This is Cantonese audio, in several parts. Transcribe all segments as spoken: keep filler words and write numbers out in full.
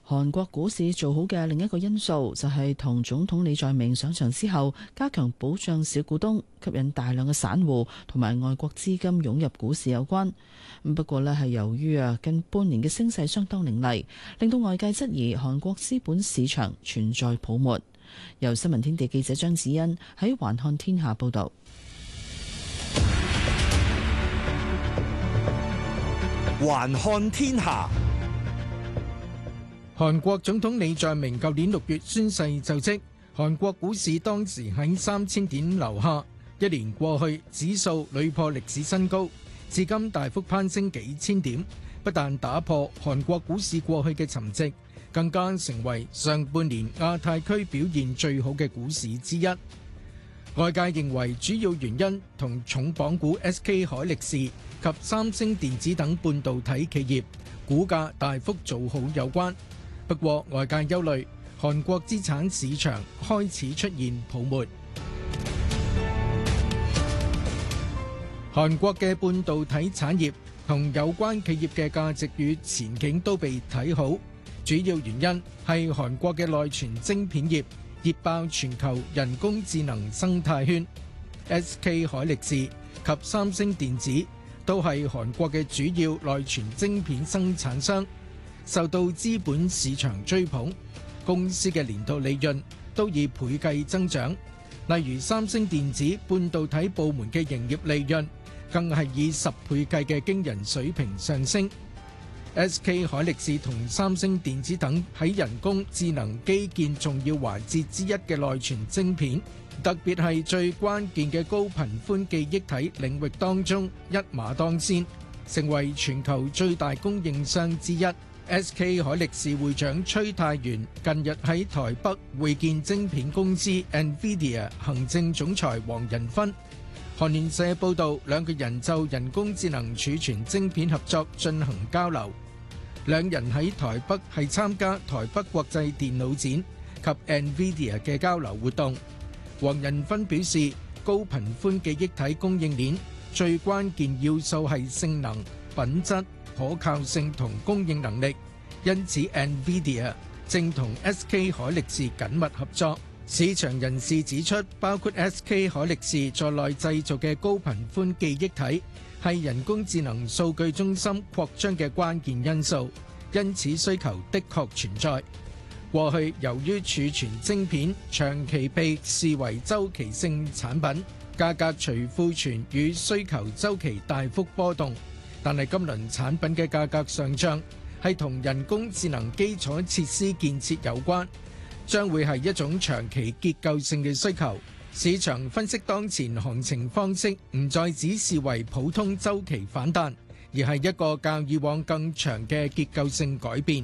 韓國股市做好嘅另一個因素就係同總統李在明上場之後，加強保障小股東，吸引大量嘅散戶同埋外國資金湧入股市有關。咁不過呢係由於啊近半年嘅升勢相當凌厲，令到外界質疑韓國資本市場存在泡沫。由新聞天地記者張子欣喺環看天下報道。 環看天下。 韓國總統李在明舊年六月宣誓就職，韓國股市當時喺三千點樓下，一年過去，指數屢破歷史新高，至今大幅攀升幾千點，不但打破韓國股市過去嘅沉寂，更加成為上半年亞太區表現最好嘅股市之一。外界認為主要原因同重磅股 S K 海力士及三星電子等半導體企業股價大幅做好有關。不過外界憂慮，韓國資產市場開始出現泡沫。韓國嘅半導體產業同有關企業嘅價值與前景都被睇好，主要原因係韓國嘅內存晶片業熱爆全球人工智能生態圈。S K 海力士及三星電子都係韓國嘅主要內存晶片生產商，受到資本市場追捧，公司嘅年度利潤都以倍計增長。例如三星電子半導體部門嘅營業利潤更係以十倍計嘅驚人水平上升。S K 海力士同三星電子等喺人工智能基建重要環節之一嘅內存晶片，特別係最關鍵嘅高頻寬記憶體領域當中一馬當先，成為全球最大供應商之一。S K 海力士會長崔太元近日喺台北會見晶片公司 NVIDIA 行政總裁黃仁勳。韓聯社報道，兩個人就人工智能儲存晶片合作進行交流。兩人喺台北係參加台北國際電腦展及 NVIDIA 嘅交流活動。黃仁勳表示，高頻寬記憶體供應鏈最關鍵要素係性能、品質、可靠性同供應能力，因此 NVIDIA 正同 S K 海力士緊密合作。市場人士指出，包括 S K 海力士在內製造嘅高頻寬記憶體係人工智能數據中心擴張嘅關鍵因素，因此需求的確存在。過去由於儲存晶片長期被視為週期性產品，價格隨庫存與需求週期大幅波動。但係今輪產品嘅價格上漲係同人工智能基礎設施建設有關，將會係一種長期結構性嘅需求。市場分析當前行情方式唔再只視為普通週期反彈，而係一個較以往更長嘅結構性改變。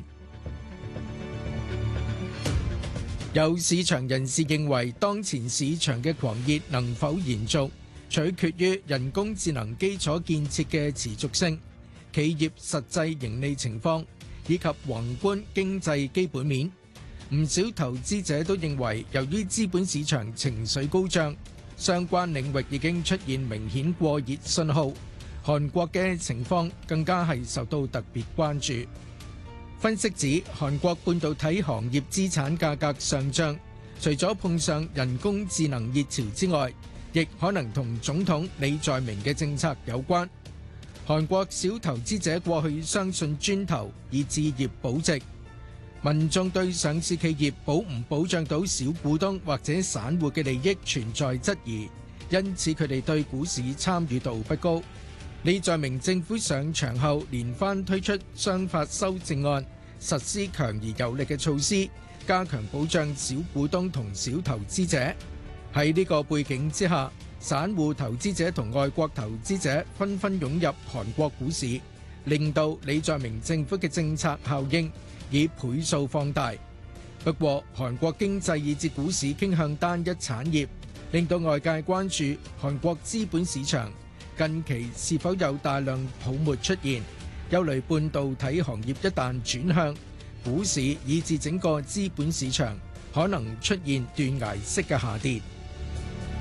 有市場人士認為，當前市場嘅狂熱能否延續，取決於人工智能基礎建設嘅持續性、企業實際盈利情況以及宏觀經濟基本面。唔少投資者都認為，由於資本市場情緒高漲，相關領域已經出現明顯過熱信號。韓國嘅情況更加係受到特別關注。分析指，韓國半導體行業資產價格上漲，除咗碰上人工智能熱潮之外，亦可能同總統李在明嘅政策有關。韓國小投資者過去相信磚頭以置業保值，民眾對上市企業保唔保障到小股東或者散戶嘅利益存在質疑，因此佢哋對股市參與度不高。李在明政府上場後，連番推出商法修正案，實施強而有力嘅措施，加強保障小股東同小投資者。喺呢個背景之下，散戶投資者同外國投資者紛紛湧入韓國股市，令到李在明政府嘅政策效應以倍數放大。不過，韓國經濟以至股市傾向單一產業，令到外界關注韓國資本市場近期是否有大量泡沫出現，憂慮半導體行業一旦轉向，股市以至整個資本市場可能出現斷崖式嘅下跌。